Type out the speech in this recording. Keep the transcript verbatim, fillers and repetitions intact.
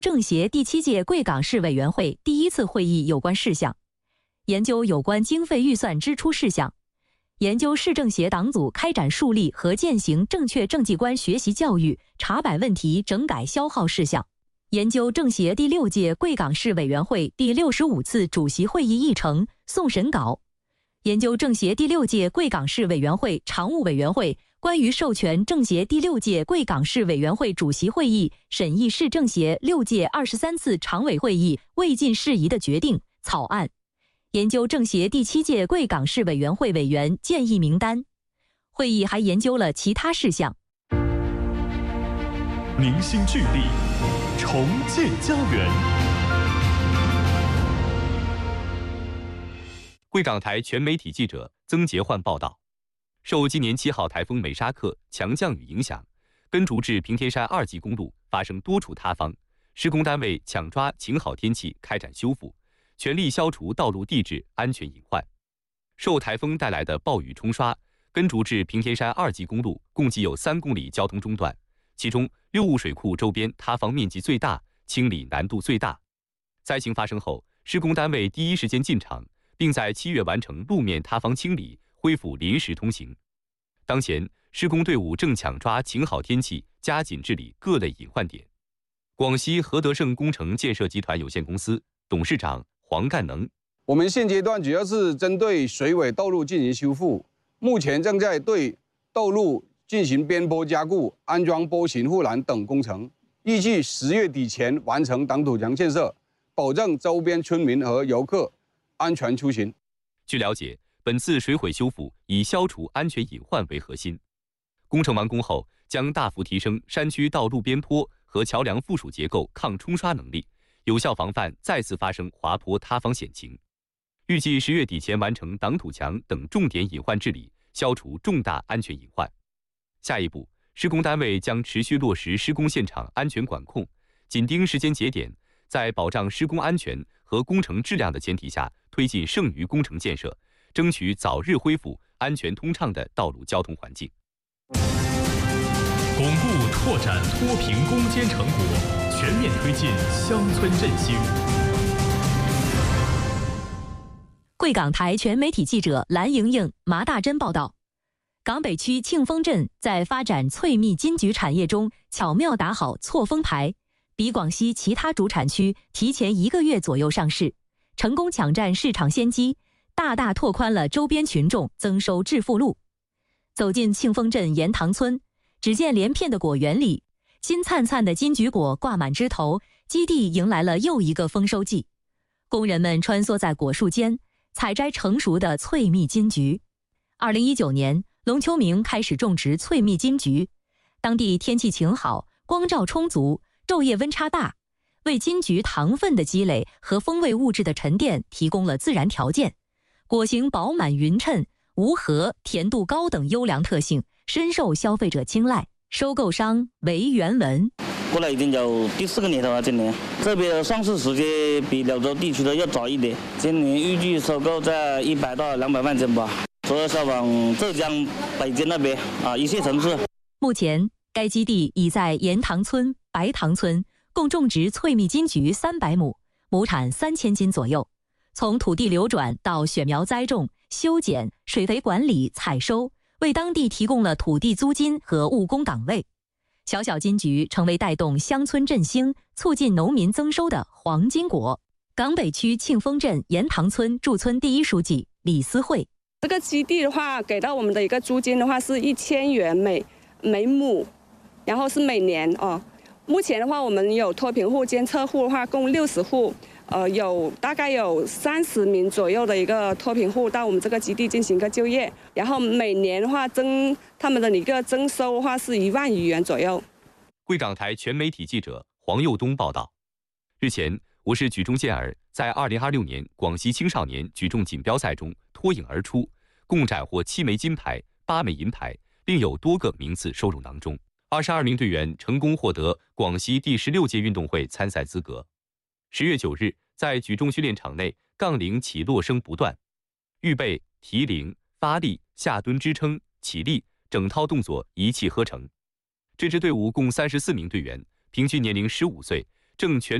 政协第七届贵港市委员会第一次会议有关事项，研究有关经费预算支出事项，研究市政协党组开展树立和践行正确政绩观学习教育查摆问题整改消耗事项，研究政协第六届贵港市委员会第六十五次主席会议议程送审稿，研究政协第六届贵港市委员会常务委员会关于授权政协第六届贵港市委员会主席会议审议市政协六届二十三次常委会议未尽事宜的决定草案，研究政协第七届贵港市委员会委员建议名单。会议还研究了其他事项。 凝心聚力，重建家园。 贵港台全媒体记者曾杰焕报道。受今年七号台风美沙克强降雨影响，根竹至平天山二级公路发生多处塌方，施工单位抢抓晴好天气开展修复，全力消除道路地质安全隐患。受台风带来的暴雨冲刷，根竹至平天山二级公路共计有三公里交通中断，其中六雾水库周边塌方面积最大，清理难度最大。灾情发生后，施工单位第一时间进场，并在七月完成路面塌方清理，恢复临时通行。当前，施工队伍正抢抓晴好天气，加紧治理各类隐患点。广西和德盛工程建设集团有限公司董事长黄干能： 我们现阶段主要是针对水尾道路进行修复，目前正在对道路进行边坡加固、安装波形护栏等工程，预计十月底前完成挡土墙建设，保证周边村民和游客安全出行。 据了解，本次水毁修复以消除安全隐患为核心。工程完工后，将大幅提升山区道路边坡和桥梁附属结构抗冲刷能力，有效防范再次发生滑坡塌方险情。预计十月底前完成挡土墙等重点隐患治理，消除重大安全隐患。下一步，施工单位将持续落实施工现场安全管控，紧盯时间节点，在保障施工安全和工程质量的前提下，推进剩余工程建设，争取早日恢复安全通畅的道路交通环境。 巩固拓展脱贫攻坚成果，全面推进乡村振兴。 贵港台全媒体记者蓝莹莹、麻大珍报道。港北区庆丰镇在发展翠蜜金桔产业中巧妙打好错峰牌，比广西其他主产区提前一个月左右上市，成功抢占市场先机，大大拓宽了周边群众增收致富路。走进庆丰镇盐塘村，只见连片的果园里，金灿灿的金桔果挂满枝头，基地迎来了又一个丰收季。工人们穿梭在果树间，采摘成熟的翠蜜金桔。二零一九年，龙丘明开始种植翠蜜金桔，当地天气晴好，光照充足，昼夜温差大，为金桔糖分的积累和风味物质的沉淀提供了自然条件。果形饱满匀称，无核、甜度高等优良特性，深受消费者青睐。收购商为原文。 过来已经有第四个年头了，今年这边的上市时间比柳州地区的要早一点，今年预计收购在一百到两百万斤吧，主要是往浙江、北京那边啊一线城市。 目前，该基地已在盐塘村、白塘村共种植翠蜜金桔三百亩，亩产三千斤左右。从土地流转到选苗栽种、修剪、水肥管理、采收，为当地提供了土地租金和务工岗位。小小金桔成为带动乡村振兴、促进农民增收的黄金果。港北区庆丰镇盐塘村驻村第一书记李思慧： 这个基地的话，给到我们的一个租金的话是一千元每每亩，然后是每年哦。目前的话，我们有脱贫户、监测户的话，共六十户。呃，有大概有三十名左右的一个脱贫户到我们这个基地进行一个就业，然后每年的话增他们的一个增收的话是一万余元左右。 贵港台全媒体记者黄佑东报道。日前，我市举重健儿在二零二六年广西青少年举重锦标赛中脱颖而出，共斩获七枚金牌、八枚银牌，并有多个名次收入囊中。二十二名队员成功获得广西第十六届运动会参赛资格。十月九日，在举重训练场内，杠铃起落声不断，预备、提铃、发力、下蹲支撑、起立，整套动作一气呵成。这支队伍共三十四名队员，平均年龄十五岁， 正全